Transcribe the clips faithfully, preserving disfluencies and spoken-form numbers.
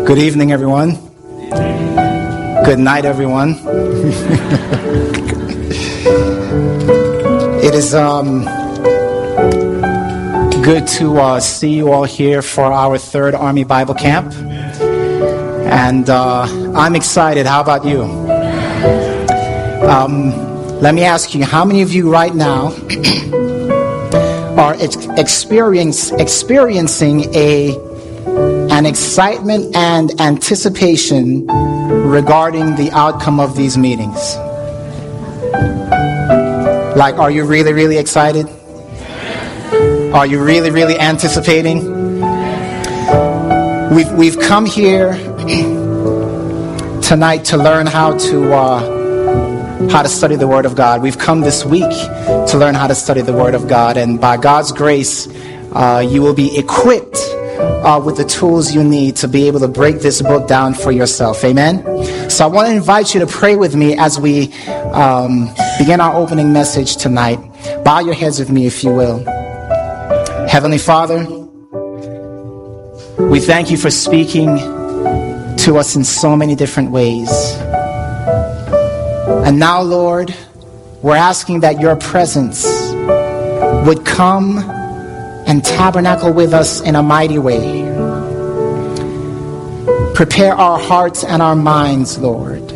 Good evening, everyone. Good night, everyone. It is um, good to uh, see you all here for our third Army Bible Camp. And uh, I'm excited. How about you? Um, let me ask you, how many of you right now are ex- experience, experiencing a an excitement and anticipation regarding the outcome of these meetings? Like, are you really, really excited? Are you really, really anticipating? We've we've come here tonight to learn how to uh, how to study the Word of God. We've come this week to learn how to study the Word of God, and by God's grace, uh, you will be equipped Uh, with the tools you need to be able to break this book down for yourself. Amen? So I want to invite you to pray with me as we um, begin our opening message tonight. Bow your heads with me, if you will. Heavenly Father, we thank you for speaking to us in so many different ways. And now, Lord, we're asking that your presence would come and tabernacle with us in a mighty way. Prepare our hearts and our minds, Lord.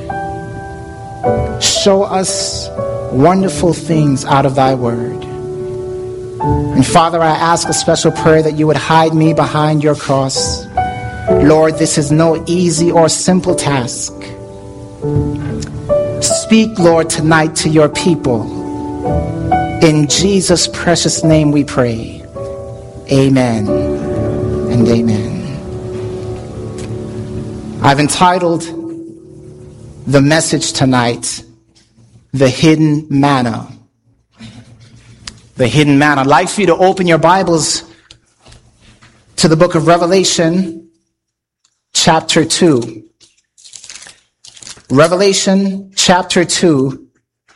Show us wonderful things out of thy word. And Father, I ask a special prayer that you would hide me behind your cross. Lord, this is no easy or simple task. Speak, Lord, tonight to your people. In Jesus' precious name we pray. Amen and amen. I've entitled the message tonight, The Hidden Manna. The Hidden Manna. I'd like for you to open your Bibles to the book of Revelation, chapter two. Revelation, chapter two,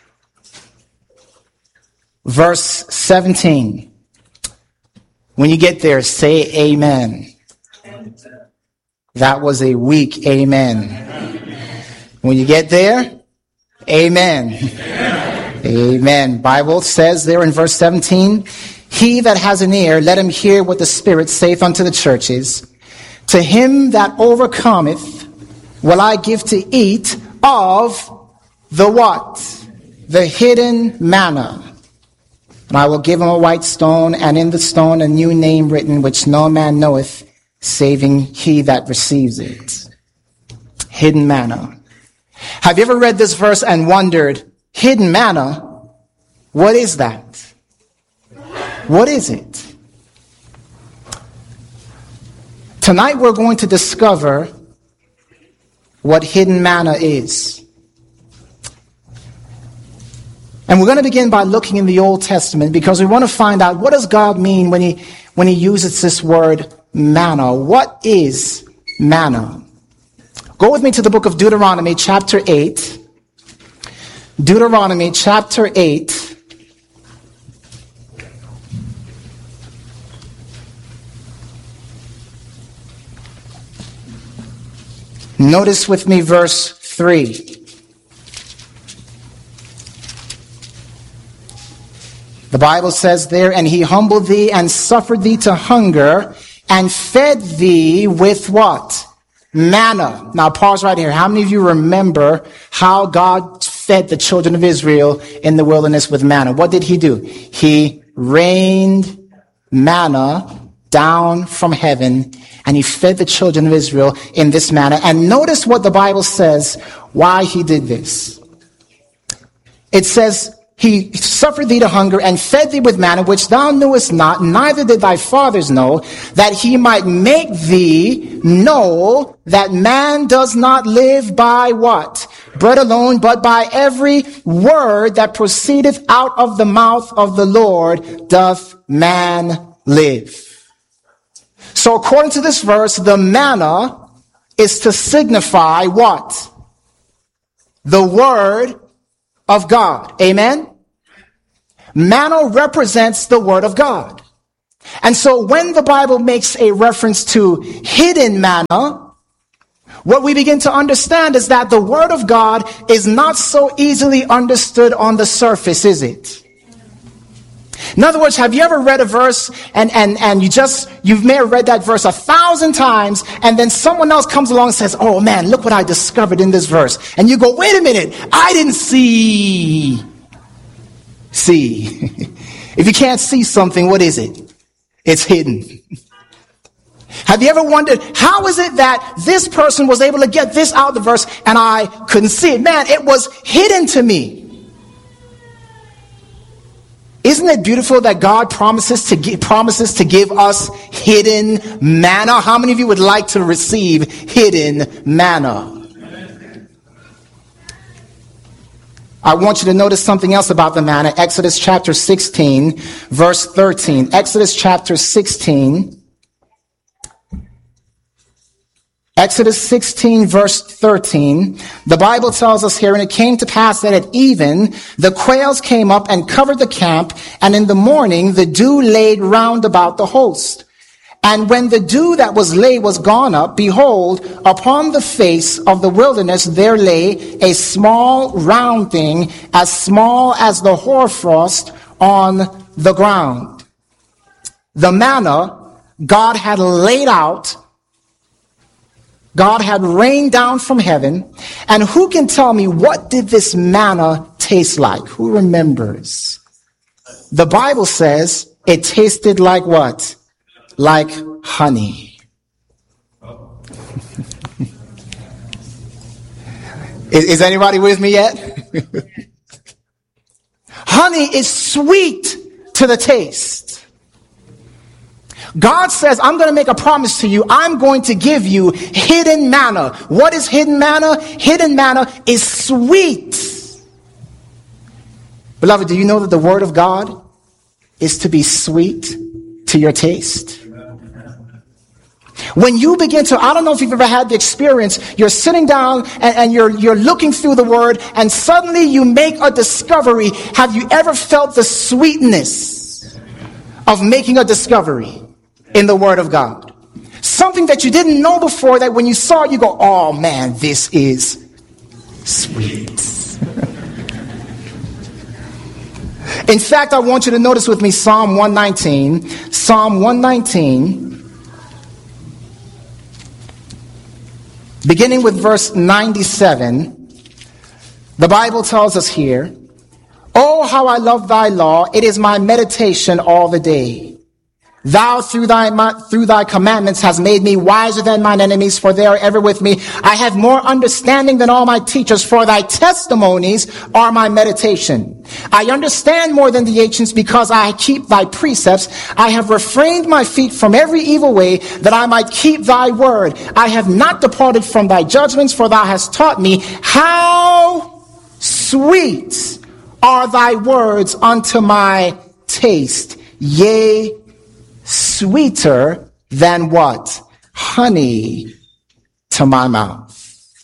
verse seventeen. When you get there, say amen. That was a weak amen. When you get there, amen. Amen. Bible says there in verse seventeen, he that has an ear, let him hear what the Spirit saith unto the churches. To him that overcometh will I give to eat of the what? The hidden manna. And I will give him a white stone, and in the stone a new name written, which no man knoweth, saving he that receives it. Hidden manna. Have you ever read this verse and wondered, hidden manna, what is that? What is it? Tonight we're going to discover what hidden manna is. And we're going to begin by looking in the Old Testament because we want to find out, what does God mean when he when he uses this word manna? What is manna? Go with me to the book of Deuteronomy chapter eight. Deuteronomy chapter eight. Notice with me verse three. The Bible says there, and he humbled thee and suffered thee to hunger and fed thee with what? Manna. Now pause right here. How many of you remember how God fed the children of Israel in the wilderness with manna? What did he do? He rained manna down from heaven, and he fed the children of Israel in this manna. And notice what the Bible says why he did this. It says, he suffered thee to hunger and fed thee with manna, which thou knewest not, neither did thy fathers know, that he might make thee know that man does not live by what? Bread alone, but by every word that proceedeth out of the mouth of the Lord doth man live. So according to this verse, the manna is to signify what? The word of God. Amen? Manna represents the word of God. And so when the Bible makes a reference to hidden manna, what we begin to understand is that the Word of God is not so easily understood on the surface, is it? In other words, have you ever read a verse and, and, and you just, you may have read that verse a thousand times, and then someone else comes along and says, oh man, look what I discovered in this verse. And you go, wait a minute, I didn't see. See. If you can't see something, what is it? It's hidden. Have you ever wondered, how is it that this person was able to get this out of the verse and I couldn't see it? Man, it was hidden to me. Isn't it beautiful that God promises to give, promises to give us hidden manna? How many of you would like to receive hidden manna? I want you to notice something else about the manna. Exodus chapter sixteen, verse thirteen. Exodus chapter sixteen. Exodus sixteen, verse thirteen, the Bible tells us here, and it came to pass that at even the quails came up and covered the camp, and in the morning the dew laid round about the host. And when the dew that was laid was gone up, behold, upon the face of the wilderness there lay a small round thing, as small as the hoarfrost on the ground. The manna God had laid out, God had rained down from heaven. And who can tell me, what did this manna taste like? Who remembers? The Bible says it tasted like what? Like honey. is, is anybody with me yet? Honey is sweet to the taste. God says, I'm going to make a promise to you. I'm going to give you hidden manna. What is hidden manna? Hidden manna is sweet. Beloved, do you know that the Word of God is to be sweet to your taste? When you begin to, I don't know if you've ever had the experience, you're sitting down and, and you're, you're looking through the Word, and suddenly you make a discovery. Have you ever felt the sweetness of making a discovery in the Word of God? Something that you didn't know before, that when you saw it, you go, oh man, this is sweet. In fact, I want you to notice with me Psalm one nineteen. Psalm one nineteen, beginning with verse ninety-seven. The Bible tells us here, oh, how I love thy law. It is my meditation all the day. Thou through thy, my, through thy commandments hast made me wiser than mine enemies, for they are ever with me. I have more understanding than all my teachers, for thy testimonies are my meditation. I understand more than the ancients, because I keep thy precepts. I have refrained my feet from every evil way, that I might keep thy word. I have not departed from thy judgments, for thou hast taught me. How sweet are thy words unto my taste, yea, sweeter than what? Honey to my mouth.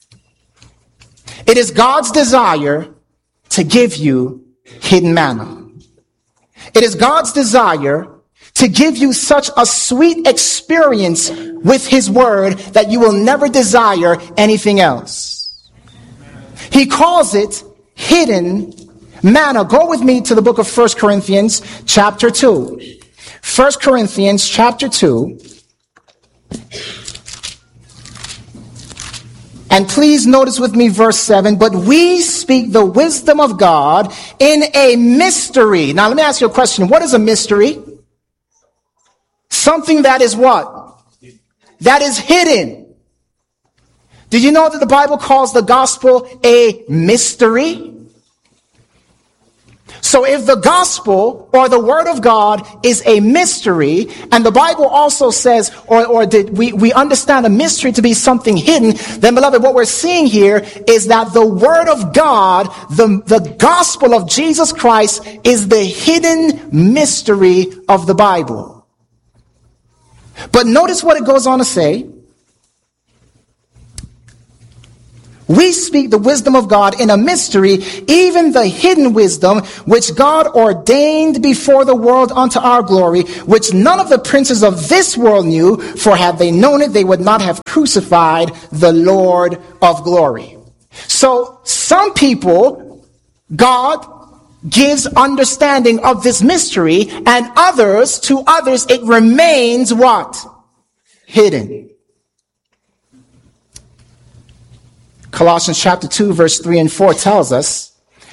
It is God's desire to give you hidden manna. It is God's desire to give you such a sweet experience with His Word that you will never desire anything else. He calls it hidden manna. Go with me to the book of First Corinthians chapter two. First Corinthians chapter two. And please notice with me verse seven. But we speak the wisdom of God in a mystery. Now let me ask you a question. What is a mystery? Something that is what? That is hidden. Did you know that the Bible calls the gospel a mystery? So if the gospel or the word of God is a mystery, and the Bible also says, or, or did we, we understand a mystery to be something hidden, then beloved, what we're seeing here is that the word of God, the, the gospel of Jesus Christ, is the hidden mystery of the Bible. But notice what it goes on to say. We speak the wisdom of God in a mystery, even the hidden wisdom, which God ordained before the world unto our glory, which none of the princes of this world knew, for had they known it, they would not have crucified the Lord of glory. So some people, God gives understanding of this mystery, and others, to others, it remains what? Hidden. Colossians chapter two, verse three and four tells us,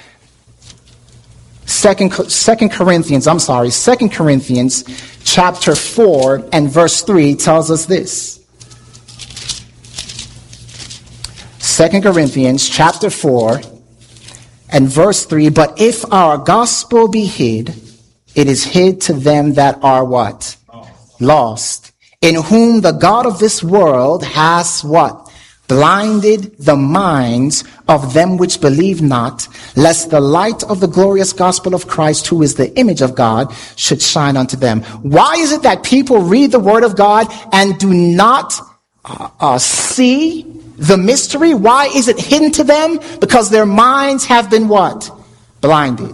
Second, Second Corinthians, I'm sorry, Second Corinthians chapter four and verse three tells us this. Second Corinthians chapter four and verse three, but if our gospel be hid, it is hid to them that are what? Lost. In whom the God of this world has what? Blinded the minds of them which believe not, lest the light of the glorious gospel of Christ, who is the image of God, should shine unto them. Why is it that people read the word of God and do not uh, uh, see the mystery? Why is it hidden to them? Because their minds have been what? Blinded.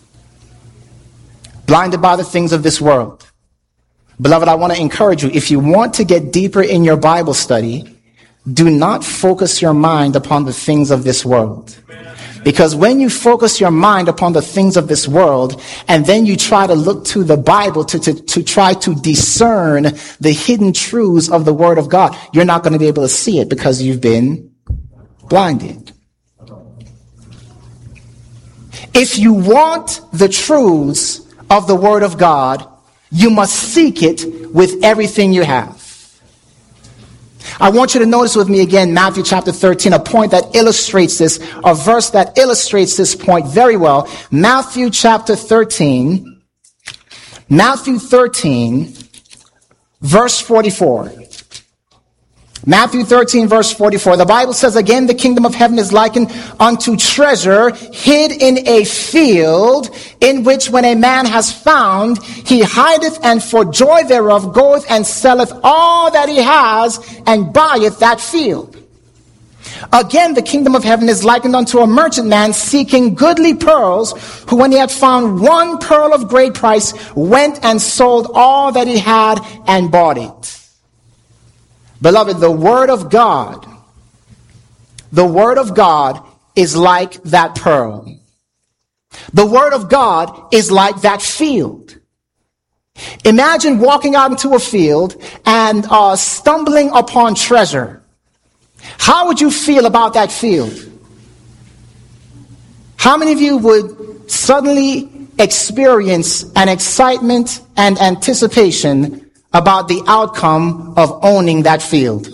Blinded by the things of this world. Beloved, I want to encourage you, if you want to get deeper in your Bible study, do not focus your mind upon the things of this world. Because when you focus your mind upon the things of this world, and then you try to look to the Bible to, to, to try to discern the hidden truths of the Word of God, you're not going to be able to see it because you've been blinded. If you want the truths of the Word of God, you must seek it with everything you have. I want you to notice with me again, Matthew chapter thirteen, a point that illustrates this, a verse that illustrates this point very well. Matthew chapter thirteen, Matthew thirteen, verse forty-four. Matthew thirteen, verse forty-four. The Bible says, again, the kingdom of heaven is likened unto treasure hid in a field, in which when a man has found, he hideth, and for joy thereof goeth and selleth all that he has, and buyeth that field. Again, the kingdom of heaven is likened unto a merchant man seeking goodly pearls, who when he had found one pearl of great price, went and sold all that he had and bought it. Beloved, the word of God, the word of God is like that pearl. The word of God is like that field. Imagine walking out into a field and uh, stumbling upon treasure. How would you feel about that field? How many of you would suddenly experience an excitement and anticipation about the outcome of owning that field?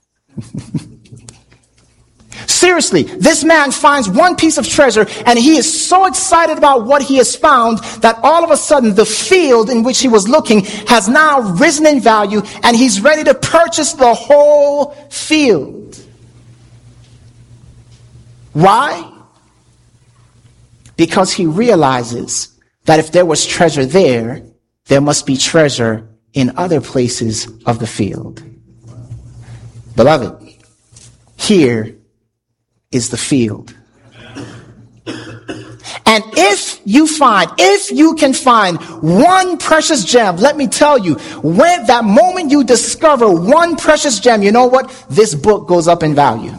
Seriously, this man finds one piece of treasure and he is so excited about what he has found that all of a sudden the field in which he was looking has now risen in value and he's ready to purchase the whole field. Why? Because he realizes that if there was treasure there, there must be treasure in other places of the field. Beloved, here is the field. And if you find, if you can find one precious gem, let me tell you, when that moment you discover one precious gem, you know what? This book goes up in value.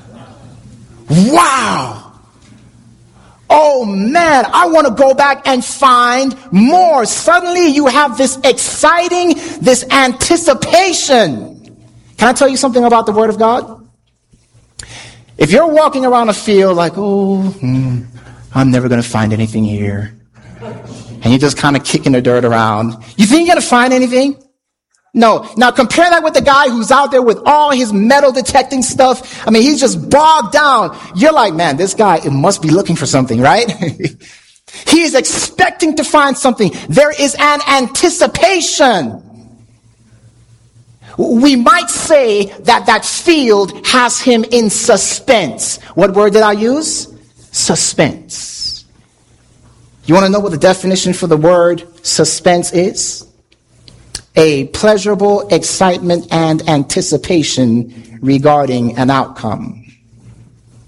Wow! Oh man, I want to go back and find more. Suddenly you have this exciting, this anticipation. Can I tell you something about the Word of God? If you're walking around a field like, oh, hmm, I'm never going to find anything here, and you're just kind of kicking the dirt around, you think you're going to find anything? No. Now compare that with the guy who's out there with all his metal detecting stuff. I mean, he's just bogged down. You're like, man, this guy, it must be looking for something, right? He is expecting to find something. There is an anticipation. We might say that that field has him in suspense. What word did I use? Suspense. You want to know what the definition for the word suspense is? A pleasurable excitement and anticipation regarding an outcome.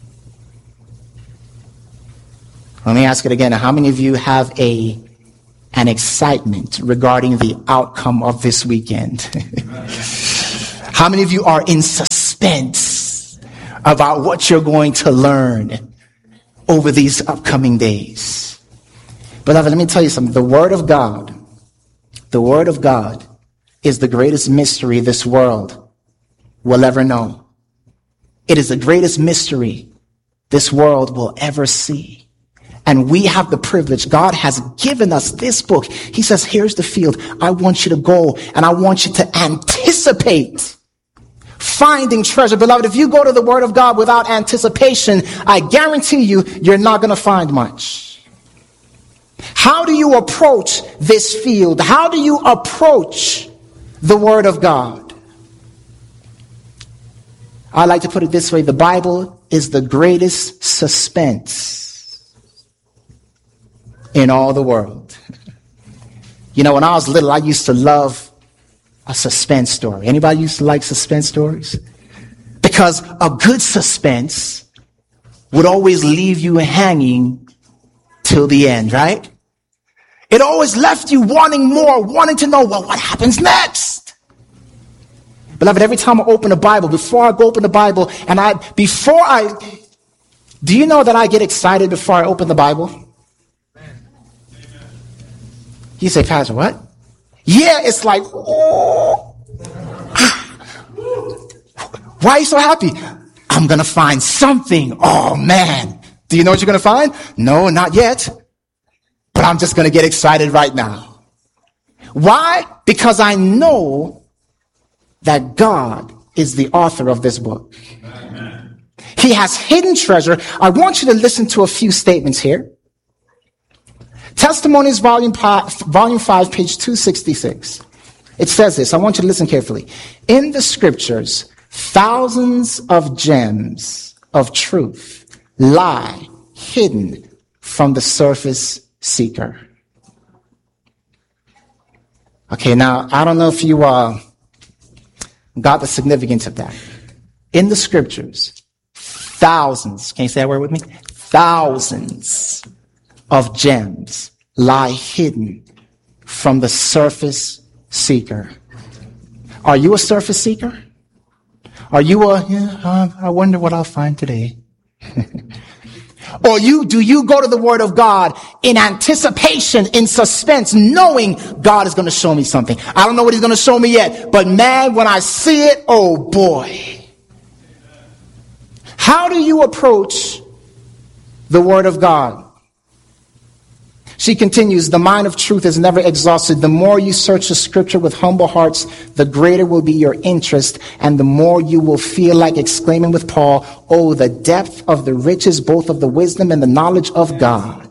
Let me ask it again. How many of you have a an excitement regarding the outcome of this weekend? How many of you are in suspense about what you're going to learn over these upcoming days? Beloved, let me tell you something. The Word of God, the Word of God is the greatest mystery this world will ever know. It is the greatest mystery this world will ever see. And we have the privilege. God has given us this book. He says, here's the field. I want you to go and I want you to anticipate finding treasure. Beloved, if you go to the Word of God without anticipation, I guarantee you, you're not going to find much. How do you approach this field? How do you approach the Word of God? I like to put it this way. The Bible is the greatest suspense in all the world. You know, when I was little, I used to love a suspense story. Anybody used to like suspense stories? Because a good suspense would always leave you hanging till the end, right? It always left you wanting more, wanting to know, well, what happens next? Beloved, every time I open the Bible, before I go open the Bible, and I, before I, do you know that I get excited before I open the Bible? You say, Pastor, what? Yeah, it's like, oh. Why are you so happy? I'm going to find something. Oh, man. Do you know what you're going to find? No, not yet. But I'm just going to get excited right now. Why? Because I know that God is the author of this book. Amen. He has hidden treasure. I want you to listen to a few statements here. Testimonies, volume five, volume five, page two sixty-six. It says this. I want you to listen carefully. In the scriptures, thousands of gems of truth lie hidden from the surface seeker. Okay, now, I don't know if you uh, got the significance of that. In the scriptures, thousands, can you say that word with me? Thousands of gems lie hidden from the surface seeker. Are you a surface seeker? Are you a, yeah, uh, I wonder what I'll find today? Or you, do you go to the Word of God in anticipation, in suspense, knowing God is going to show me something? I don't know what He's going to show me yet, but man, when I see it, oh boy. How do you approach the Word of God? She continues, the mind of truth is never exhausted. The more you search the scripture with humble hearts, the greater will be your interest, and the more you will feel like exclaiming with Paul, oh, the depth of the riches, both of the wisdom and the knowledge of God.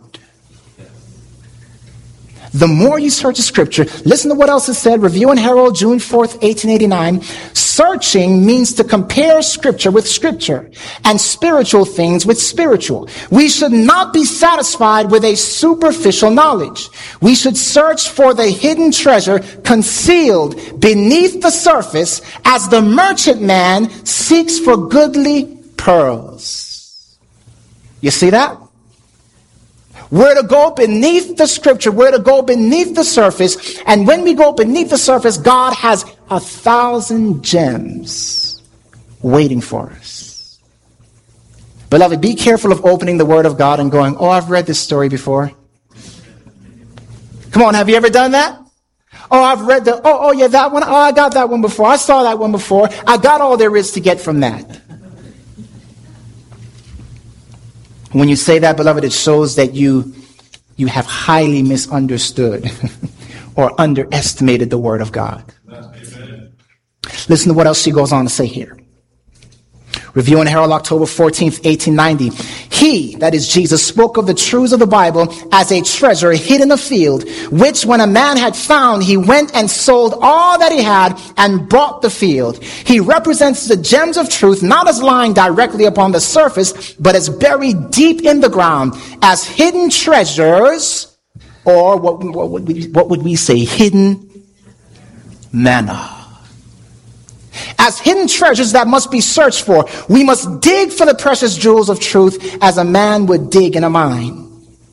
The more you search the scripture, listen to what else is said. Review and Herald, June fourth, eighteen eighty-nine. Searching means to compare scripture with scripture and spiritual things with spiritual. We should not be satisfied with a superficial knowledge. We should search for the hidden treasure concealed beneath the surface as the merchantman seeks for goodly pearls. You see that? We're to go beneath the scripture. We're to go beneath the surface. And when we go beneath the surface, God has a thousand gems waiting for us. Beloved, be careful of opening the Word of God and going, oh, I've read this story before. Come on, have you ever done that? Oh, I've read the, oh, oh yeah, that one. Oh, I got that one before. I saw that one before. I got all there is to get from that. When you say that, beloved, it shows that you, you have highly misunderstood or underestimated the Word of God. Amen. Listen to what else she goes on to say here. Review and Herald, October fourteenth, eighteen ninety. He, that is Jesus, spoke of the truths of the Bible as a treasure hid in a field, which when a man had found, he went and sold all that he had and bought the field. He represents the gems of truth not as lying directly upon the surface, but as buried deep in the ground, as hidden treasures, or what, what, would, we, what would we say? Hidden manna. As hidden treasures that must be searched for. We must dig for the precious jewels of truth as a man would dig in a mine.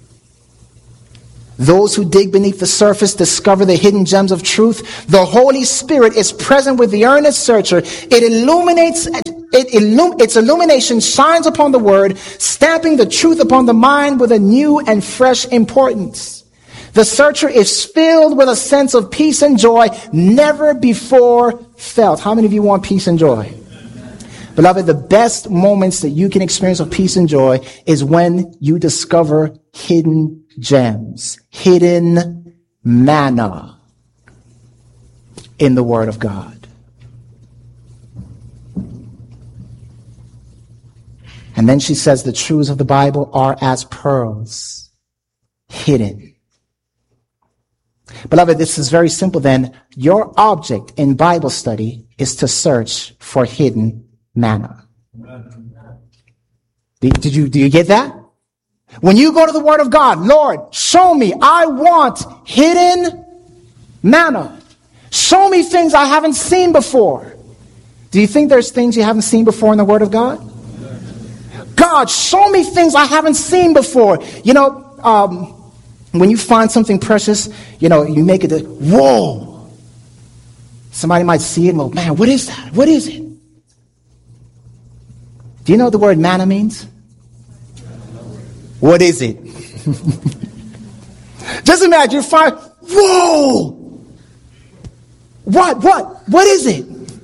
Those who dig beneath the surface discover the hidden gems of truth. The Holy Spirit is present with the earnest searcher. It illuminates, it illum, its illumination shines upon the word, stamping the truth upon the mind with a new and fresh importance. The searcher is filled with a sense of peace and joy never before felt. How many of you want peace and joy? Beloved, the best moments that you can experience of peace and joy is when you discover hidden gems, hidden manna in the Word of God. And then she says the truths of the Bible are as pearls, hidden. Beloved, this is very simple then. Your object in Bible study is to search for hidden manna. Did, did you, do you get that? When you go to the Word of God, Lord, show me, I want hidden manna. Show me things I haven't seen before. Do you think there's things you haven't seen before in the Word of God? God, show me things I haven't seen before. You know, um, when you find something precious, you know, you make it, a, whoa. Somebody might see it and go, man, what is that? What is it? Do you know what the word manna means? What is it? Just imagine you find, whoa! What, what, what is it?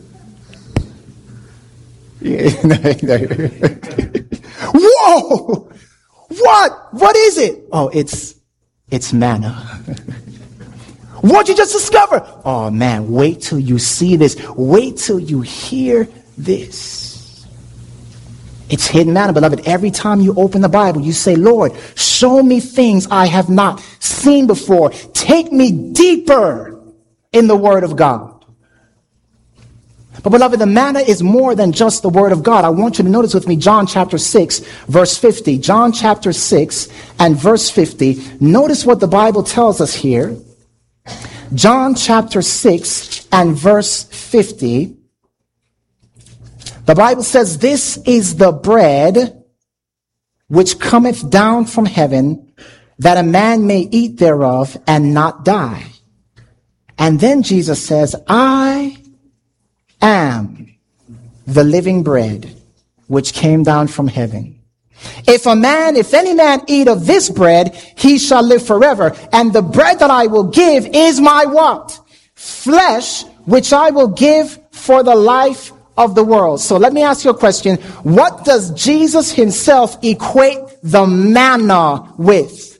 Whoa! What, what is it? Oh, it's, it's manna. What'd you just discover? Oh man, wait till you see this. Wait till you hear this. It's hidden manna, beloved. Every time you open the Bible, you say, Lord, show me things I have not seen before. Take me deeper in the Word of God. But beloved, the manna is more than just the Word of God. I want you to notice with me John chapter six, verse fifty. John chapter six and verse fifty. Notice what the Bible tells us here. John chapter six and verse fifty. The Bible says, this is the bread which cometh down from heaven, that a man may eat thereof and not die. And then Jesus says, I am the living bread which came down from heaven. If a man, if any man eat of this bread, he shall live forever. And the bread that I will give is my what? Flesh, which I will give for the life of the world. So let me ask you a question. What does Jesus himself equate the manna with?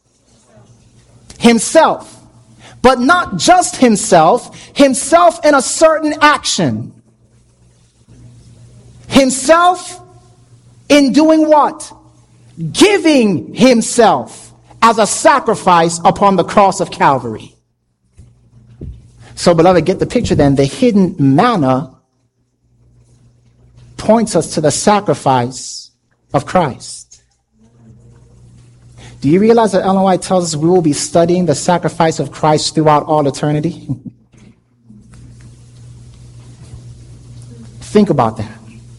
Himself. But not just himself. Himself in a certain action. Himself in doing what? Giving himself as a sacrifice upon the cross of Calvary. So beloved, get the picture then. The hidden manna points us to the sacrifice of Christ. Do you realize that Ellen White tells us we will be studying the sacrifice of Christ throughout all eternity? Think about that.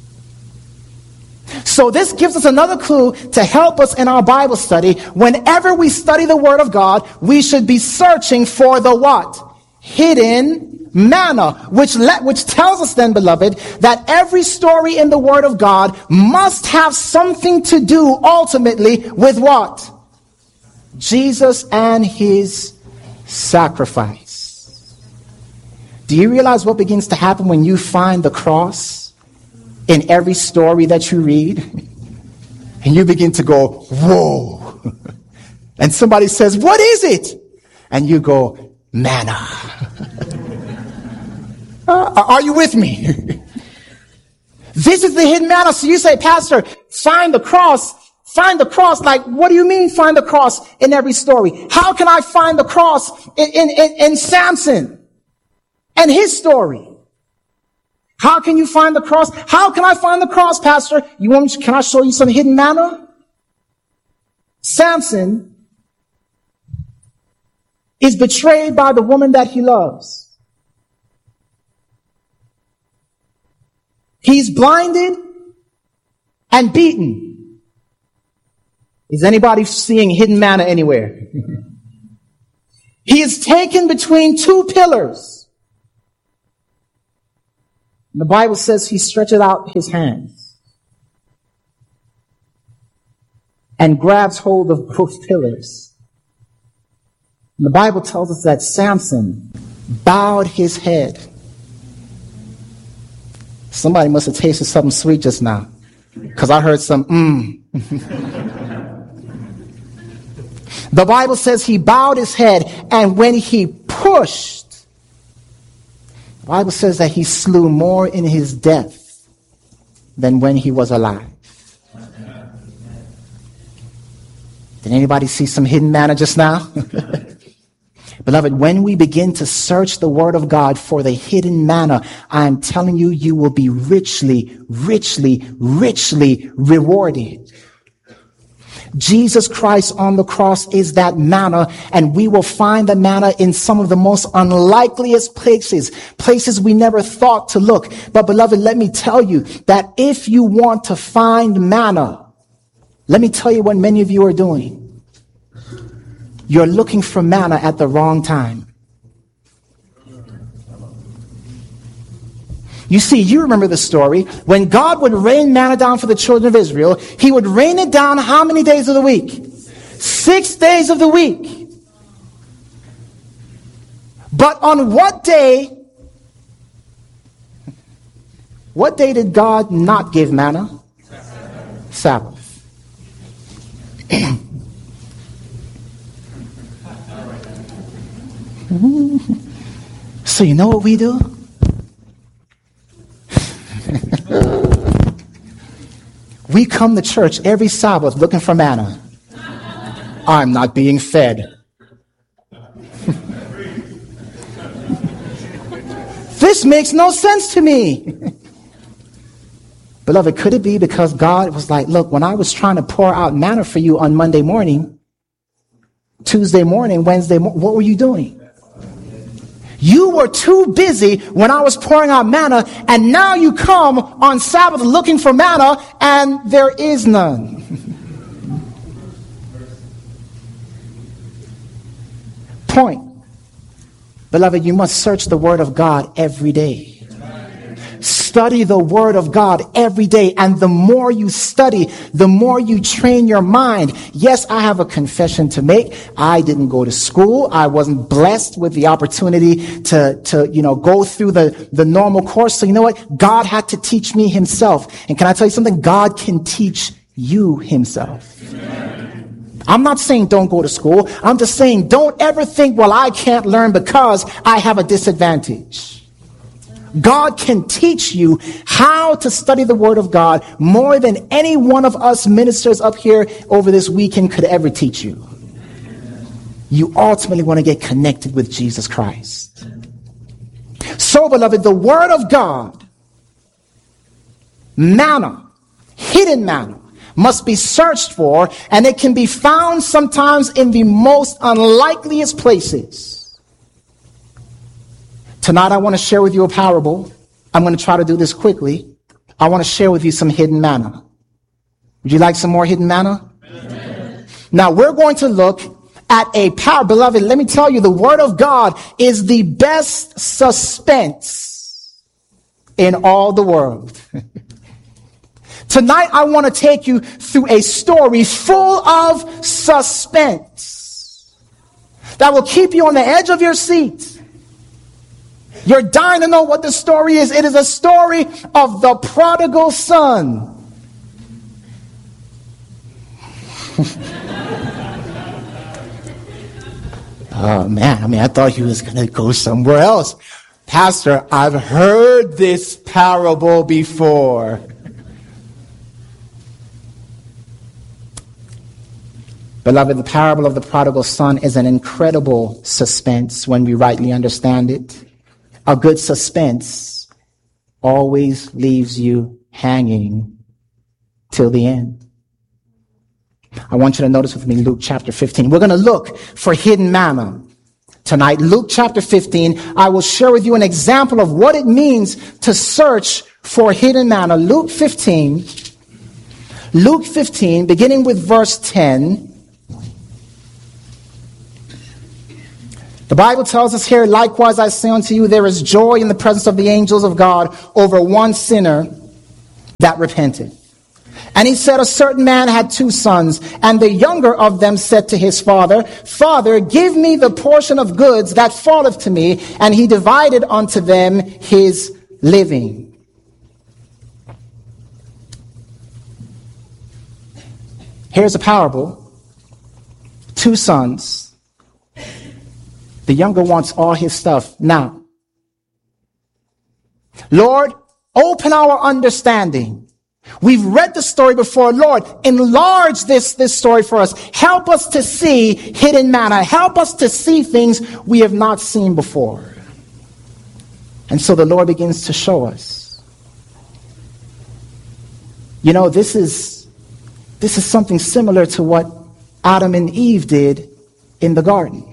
So this gives us another clue to help us in our Bible study. Whenever we study the Word of God, we should be searching for the what? Hidden manna, which let, which tells us then, beloved, that every story in the Word of God must have something to do ultimately with what? Jesus and his sacrifice. Do you realize what begins to happen when you find the cross in every story that you read? And you begin to go, whoa. And somebody says, what is it? And you go, manna. Uh, are you with me? This is the hidden manna. So you say, Pastor, find the cross. Find the cross. Like, what do you mean find the cross in every story? How can I find the cross in, in, in, in Samson and his story? How can you find the cross? How can I find the cross, Pastor? You want me, can I show you some hidden manna? Samson is betrayed by the woman that he loves. He's blinded and beaten. Is anybody seeing hidden manna anywhere? He is taken between two pillars. The Bible says he stretches out his hands and grabs hold of both pillars. And the Bible tells us that Samson bowed his head. Somebody must have tasted something sweet just now, because I heard some mmm. The Bible says he bowed his head, and when he pushed, the Bible says that he slew more in his death than when he was alive. Did anybody see some hidden manna just now? Beloved, when we begin to search the Word of God for the hidden manna, I'm telling you, you will be richly, richly, richly rewarded. Jesus Christ on the cross is that manna, and we will find the manna in some of the most unlikeliest places, places we never thought to look. But beloved, let me tell you that if you want to find manna, let me tell you what many of you are doing. You're looking for manna at the wrong time. You see, you remember the story. When God would rain manna down for the children of Israel, he would rain it down how many days of the week? Six days of the week. But on what day, what day did God not give manna? Sabbath. So you know what we do? We come to church every Sabbath looking for manna. I'm not being fed. This makes no sense to me. Beloved, could it be because God was like, look, when I was trying to pour out manna for you on Monday morning, Tuesday morning, Wednesday morning, what were you doing? You were too busy when I was pouring out manna, and now you come on Sabbath looking for manna, and there is none. Point. Beloved, you must search the Word of God every day. Study the Word of God every day. And the more you study, the more you train your mind. Yes, I have a confession to make. I didn't go to school. I wasn't blessed with the opportunity to, to, you know, go through the, the normal course. So you know what? God had to teach me himself. And can I tell you something? God can teach you himself. I'm not saying don't go to school. I'm just saying don't ever think, well, I can't learn because I have a disadvantage. God can teach you how to study the Word of God more than any one of us ministers up here over this weekend could ever teach you. You ultimately want to get connected with Jesus Christ. So, beloved, the Word of God, manna, hidden manna, must be searched for, and it can be found sometimes in the most unlikeliest places. Tonight I want to share with you a parable. I'm going to try to do this quickly. I want to share with you some hidden manna. Would you like some more hidden manna? Amen. Now we're going to look at a parable. Beloved, let me tell you, the Word of God is the best suspense in all the world. Tonight I want to take you through a story full of suspense that will keep you on the edge of your seat. You're dying to know what the story is. It is a story of the prodigal son. Oh man, I mean, I thought he was going to go somewhere else. Pastor, I've heard this parable before. Beloved, the parable of the prodigal son is an incredible suspense when we rightly understand it. A good suspense always leaves you hanging till the end. I want you to notice with me Luke chapter fifteen. We're going to look for hidden manna tonight. Luke chapter fifteen. I will share with you an example of what it means to search for hidden manna. Luke fifteen. Luke fifteen, beginning with verse ten. The Bible tells us here, likewise I say unto you, there is joy in the presence of the angels of God over one sinner that repented. And he said, a certain man had two sons, and the younger of them said to his father, Father, give me the portion of goods that falleth to me. And he divided unto them his living. Here's a parable. Two sons. The younger wants all his stuff now. Lord, open our understanding. We've read the story before. Lord, enlarge this, this story for us. Help us to see hidden manna. Help us to see things we have not seen before. And so the Lord begins to show us. You know, this is, this is something similar to what Adam and Eve did in the garden.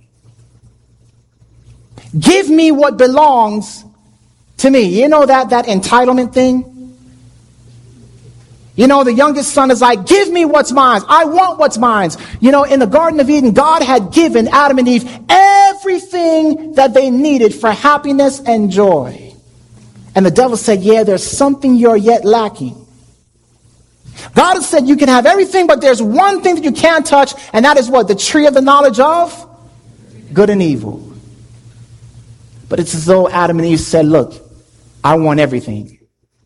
Give me what belongs to me. You know that, that entitlement thing? You know, the youngest son is like, give me what's mine. I want what's mine. You know, in the Garden of Eden, God had given Adam and Eve everything that they needed for happiness and joy. And the devil said, yeah, there's something you're yet lacking. God has said you can have everything, but there's one thing that you can't touch, and that is what? The tree of the knowledge of good and evil. But it's as though Adam and Eve said, look, I want everything.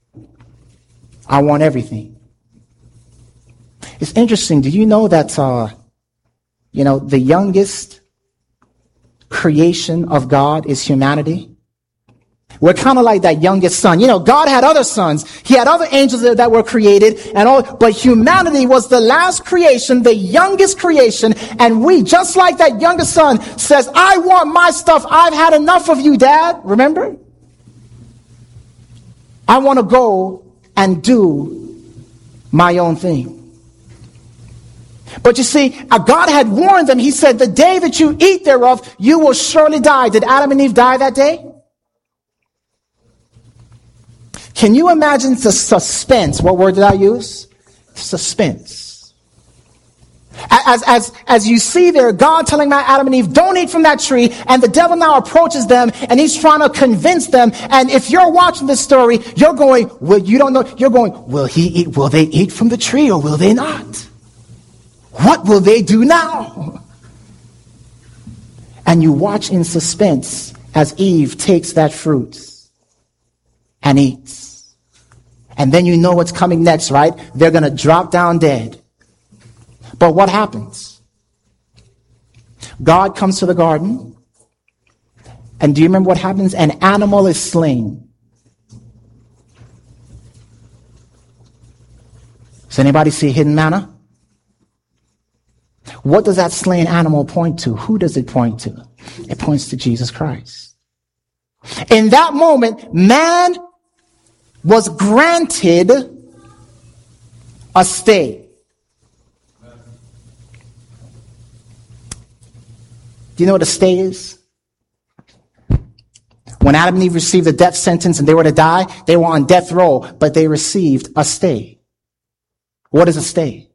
I want everything. It's interesting. Do you know that, uh, you know, the youngest creation of God is humanity? We're kind of like that youngest son. You know, God had other sons. He had other angels that, that were created and all, but humanity was the last creation, the youngest creation. And we, just like that youngest son says, I want my stuff. I've had enough of you, Dad. Remember? I want to go and do my own thing. But you see, God had warned them. He said, the day that you eat thereof, you will surely die. Did Adam and Eve die that day? Can you imagine the suspense? What word did I use? Suspense. As, as, as you see there, God telling Adam and Eve, don't eat from that tree. And the devil now approaches them and he's trying to convince them. And if you're watching this story, you're going, well, you don't know, you're going, will he eat, will they eat from the tree or will they not? What will they do now? And you watch in suspense as Eve takes that fruit and eats. And then you know what's coming next, right? They're going to drop down dead. But what happens? God comes to the garden. And do you remember what happens? An animal is slain. Does anybody see hidden manna? What does that slain animal point to? Who does it point to? It points to Jesus Christ. In that moment, man was granted a stay. Do you know what a stay is? When Adam and Eve received the death sentence and they were to die, they were on death row, but they received a stay. What is a stay?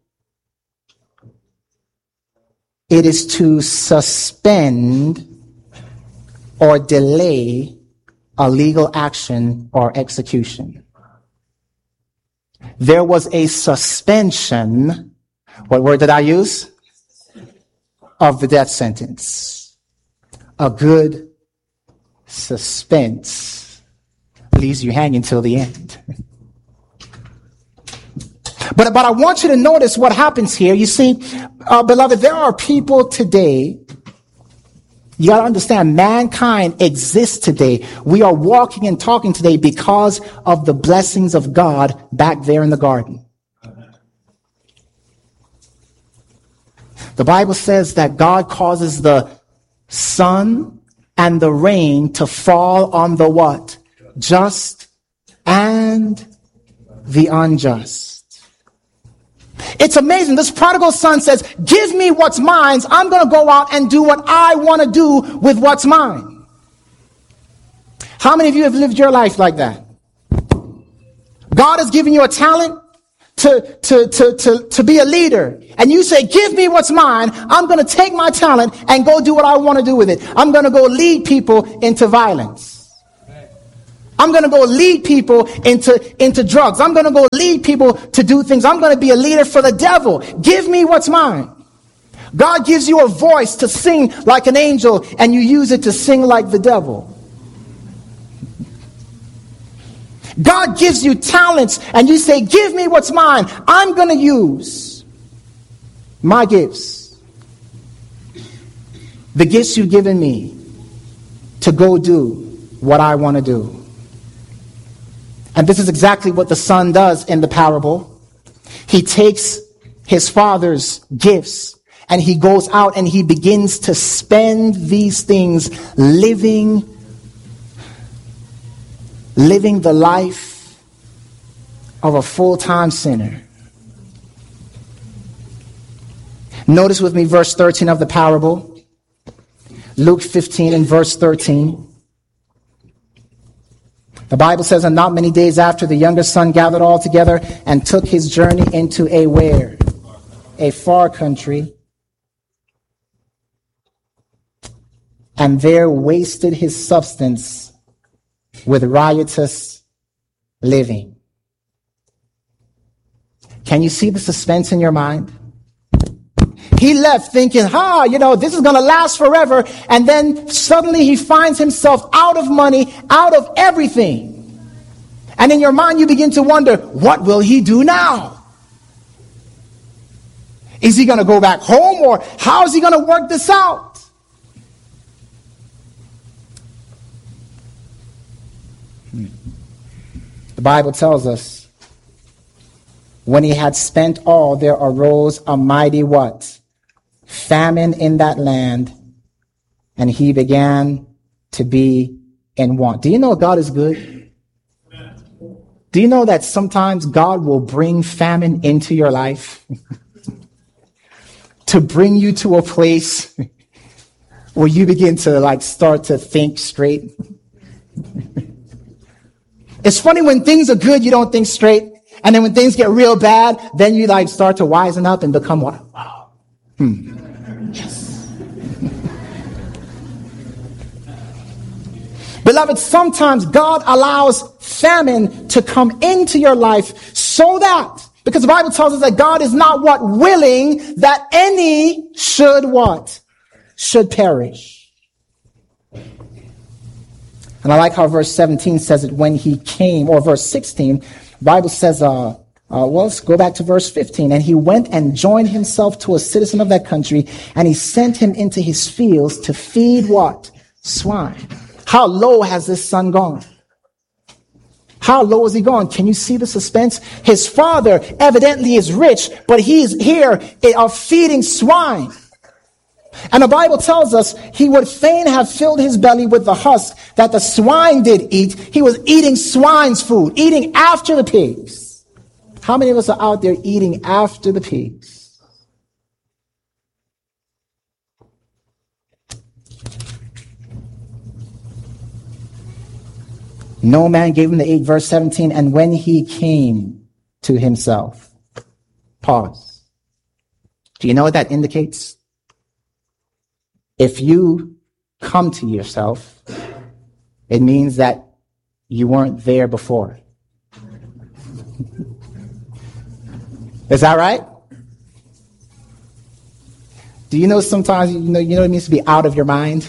It is to suspend or delay a legal action or execution. There was a suspension, what word did I use? Of the death sentence. A good suspense leaves you hanging till the end. But, but I want you to notice what happens here. You see, uh, beloved, there are people today. You got to understand, mankind exists today. We are walking and talking today because of the blessings of God back there in the garden. The Bible says that God causes the sun and the rain to fall on the what? Just and the unjust. It's amazing. This prodigal son says, give me what's mine. I'm going to go out and do what I want to do with what's mine. How many of you have lived your life like that? God has given you a talent. to, to, to, to, to be a leader, and you say, give me what's mine, I'm going to take my talent and go do what I want to do with it. I'm going to go lead people into violence. I'm going to go lead people into, into drugs. I'm going to go lead people to do things. I'm going to be a leader for the devil. Give me what's mine. God gives you a voice to sing like an angel, and you use it to sing like the devil. God gives you talents, and you say, give me what's mine. I'm going to use my gifts. The gifts you've given me to go do what I want to do. And this is exactly what the son does in the parable. He takes his father's gifts and he goes out and he begins to spend these things living, living the life of a full-time sinner. Notice with me verse thirteen of the parable. Luke fifteen and verse thirteen. The Bible says, and not many days after, the younger son gathered all together and took his journey into a where? A far country. And there wasted his substance with riotous living. Can you see the suspense in your mind? He left thinking, ah, you know, this is going to last forever. And then suddenly he finds himself out of money, out of everything. And in your mind, you begin to wonder, what will he do now? Is he going to go back home, or how is he going to work this out? The Bible tells us, when he had spent all, there arose a mighty what? Famine in that land, and he began to be in want. Do you know God is good? Do you know that sometimes God will bring famine into your life to bring you to a place where you begin to like start to think straight? It's funny, when things are good, you don't think straight. And then when things get real bad, then you like start to wisen up and become what? Wow. Hmm. Yes. Beloved, sometimes God allows famine to come into your life so that, because the Bible tells us that God is not what? Willing that any should what? Should perish. And I like how verse seventeen says it, when he came, or verse sixteen, the Bible says, uh, uh, well, let's go back to verse fifteen. And he went and joined himself to a citizen of that country, and he sent him into his fields to feed what? Swine. How low has this son gone? How low has he gone? Can you see the suspense? His father evidently is rich, but he's here of feeding swine. And the Bible tells us he would fain have filled his belly with the husk that the swine did eat. He was eating swine's food, eating after the pigs. How many of us are out there eating after the pigs? No man gave him the eight, verse seventeen, and when he came to himself. Pause. Do you know what that indicates? If you come to yourself, it means that you weren't there before. Is that right? Do you know sometimes, you know, you know what it means to be out of your mind?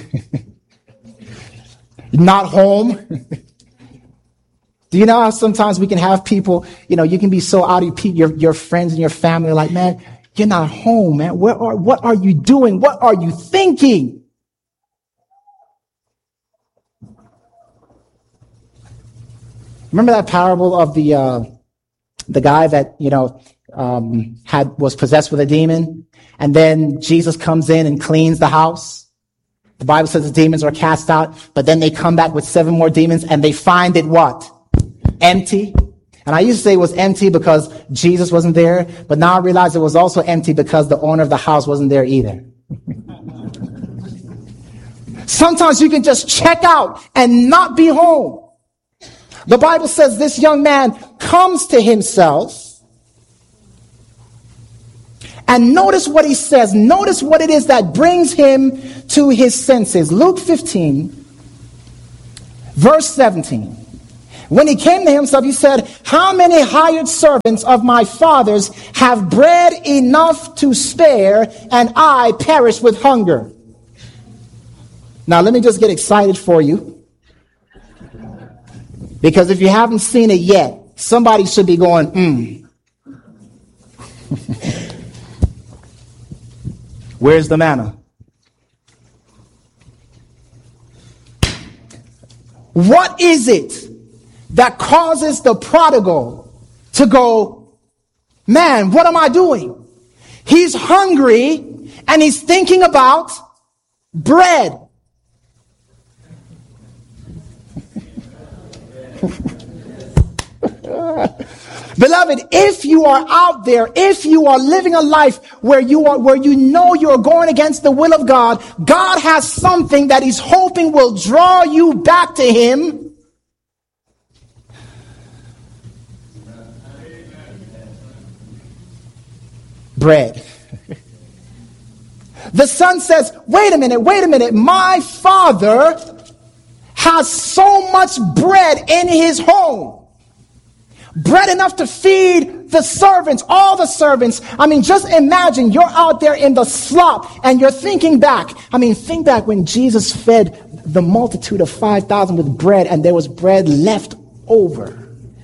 Not home? Do you know how sometimes we can have people, you know, you can be so out of your, your friends and your family are like, man, you're not home, man. Where are, what are you doing? What are you thinking? Remember that parable of the uh, the guy that, you know, um, had was possessed with a demon, and then Jesus comes in and cleans the house. The Bible says the demons are cast out, but then they come back with seven more demons, and they find it what? Empty. And I used to say it was empty because Jesus wasn't there, but now I realize it was also empty because the owner of the house wasn't there either. Sometimes you can just check out and not be home. The Bible says this young man comes to himself, And notice what he says. Notice what it is that brings him to his senses. Luke fifteen, verse seventeen. When he came to himself, he said, how many hired servants of my father's have bread enough to spare, and I perish with hunger? Now, let me just get excited for you. Because if you haven't seen it yet, somebody should be going, hmm. Where's the manna? What is it that causes the prodigal to go, man, what am I doing? He's hungry and he's thinking about bread. Beloved, if you are out there, if you are living a life where you are, where you know you're going against the will of God, God has something that he's hoping will draw you back to him. Bread. The son says, wait a minute, wait a minute. My father has so much bread in his home. Bread enough to feed the servants, all the servants. I mean, just imagine you're out there in the slop and you're thinking back. I mean, think back when Jesus fed the multitude of five thousand with bread and there was bread left over.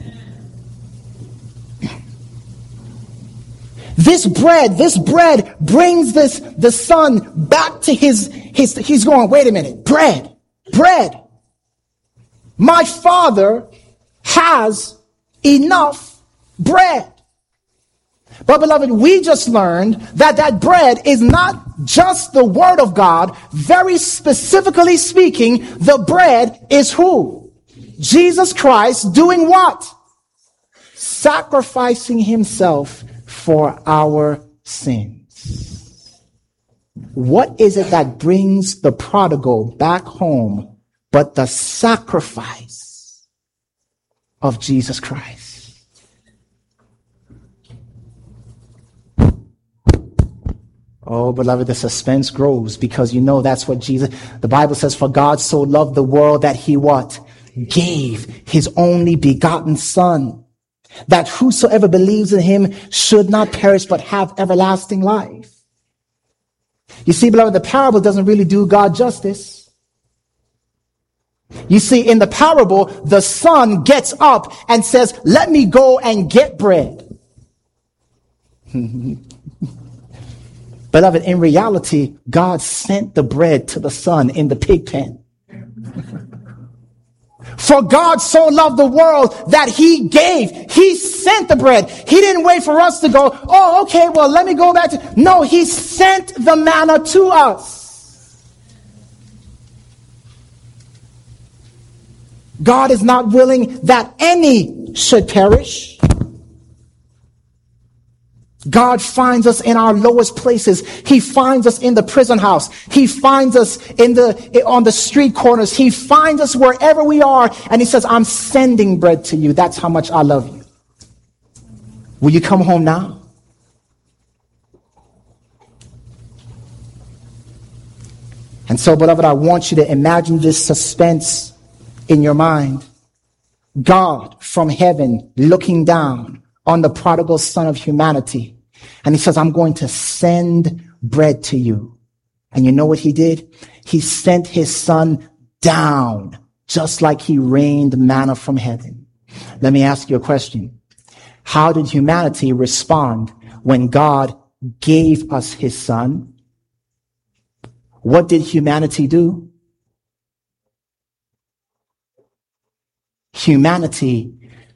This bread, this bread brings this, the son back to his, his, he's going, wait a minute, bread, bread. My father has enough bread. But beloved, we just learned that that bread is not just the word of God. Very specifically speaking, the bread is who? Jesus Christ doing what? Sacrificing himself for our sins. What is it that brings the prodigal back home but the sacrifice of Jesus Christ? Oh, beloved, the suspense grows because you know that's what Jesus, the Bible says, for God so loved the world that he what? Gave his only begotten son, that whosoever believes in him should not perish but have everlasting life. You see, beloved, the parable doesn't really do God justice. You see, in the parable, the son gets up and says, let me go and get bread. Beloved, in reality, God sent the bread to the son in the pig pen. For God so loved the world that he gave. He sent the bread. He didn't wait for us to go, oh, okay, well, let me go back to... No, he sent the manna to us. God is not willing that any should perish. God finds us in our lowest places. He finds us in the prison house. He finds us in the on the street corners. He finds us wherever we are. And he says, I'm sending bread to you. That's how much I love you. Will you come home now? And so, beloved, I want you to imagine this suspense in your mind. God from heaven looking down on the prodigal son of humanity. And he says, I'm going to send bread to you. And you know what he did? He sent his son down, just like he rained manna from heaven. Let me ask you a question. How did humanity respond when God gave us his son? What did humanity do? Humanity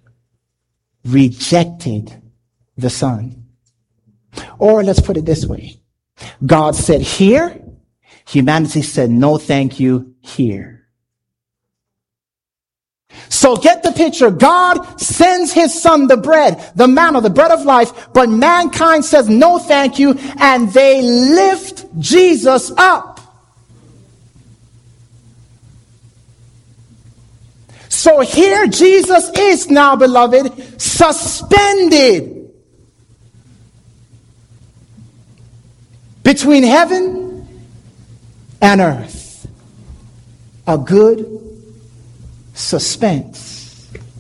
rejected the son. Or let's put it this way. God said here, humanity said no thank you here. So get the picture. God sends his son the bread, the manna, the bread of life, but mankind says no thank you, and they lift Jesus up. So here Jesus is now, beloved, suspended. between heaven and earth. A good suspense.